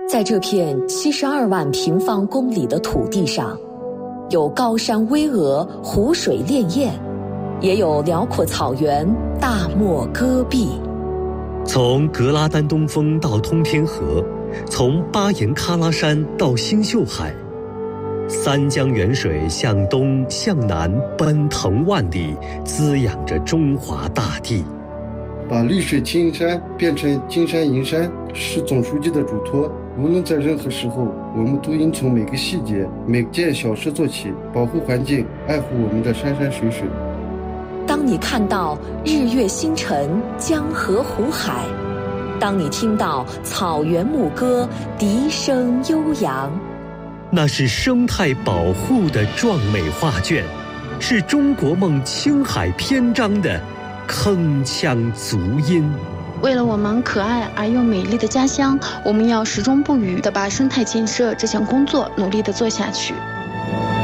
在这片72万平方公里的土地上，有高山巍峨、湖水潋滟，也有辽阔草原、大漠戈壁。 从格拉丹东峰到通天河，从巴颜喀拉山到星宿海，三江源水向东向南奔腾万里，滋养着中华大地。 把绿水青山变成金山银山是总书记的嘱托。无论在任何时候，我们都应从每个细节、每件小事做起，保护环境，爱护我们的山山水水。 当你看到日月星辰、江河湖海，当你听到草原牧歌、笛声悠扬， 那是生态保护的壮美画卷，是中国梦青海篇章的铿锵足音。 为了我们可爱而又美丽的家乡，我们要始终不渝地把生态建设这项工作努力地做下去。